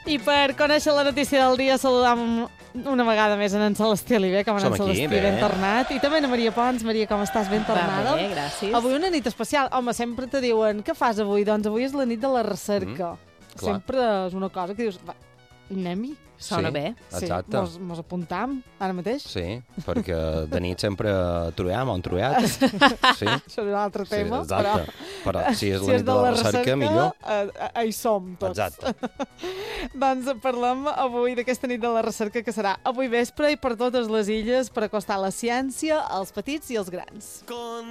I per conèixer la notícia del dia, saludam una vegada més en Celestí Oliver, com en Celestí, ben tornat. I també en Maria Pons. Maria, com estàs? Ben tornada. Va bé, gràcies. Avui una nit especial. Home, sempre te diuen, què fas avui? Doncs avui és la nit de la recerca. Sempre és una cosa que dius, va, anem-hi. Sona bé. Exacte. Sí, mos apuntam ara mateix. Sí, perquè de nit sempre trobem on trobem. Sí. Això és un altre tema, sí, però si és la nit de la recerca, millor. Hi som tots. Exacte. Doncs parlem avui d'aquesta nit de la recerca que serà avui vespre i per totes les illes per acostar la ciència als petits i als grans.